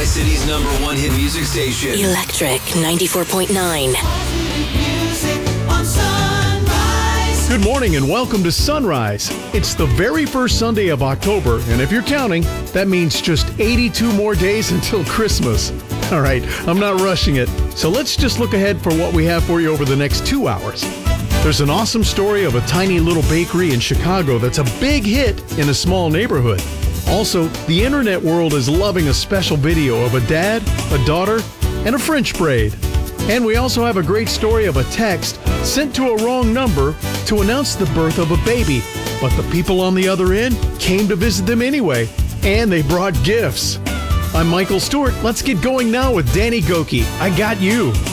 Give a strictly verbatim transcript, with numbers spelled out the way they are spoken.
Tri-City's number one hit music station. Electric ninety-four point nine. Good morning and welcome to Sunrise. It's the very first Sunday of October, and if you're counting, that means just eighty-two more days until Christmas. All right, I'm not rushing it, so let's just look ahead for what we have for you over the next two hours. There's an awesome story of a tiny little bakery in Chicago that's a big hit in a small neighborhood. Also, the internet world is loving a special video of a dad, a daughter, and a French braid. And we also have a great story of a text sent to a wrong number to announce the birth of a baby, but the people on the other end came to visit them anyway, and they brought gifts. I'm Michael Stewart. Let's get going now with Danny Gokey. I Got You.